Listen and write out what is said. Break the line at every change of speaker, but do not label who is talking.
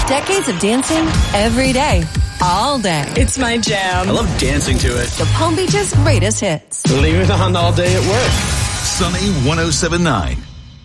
Decades of dancing every day, all day.
It's my jam.
I love dancing to it.
The Palm Beach's greatest hits.
Leave it on all day at work.
Sunny 107.9.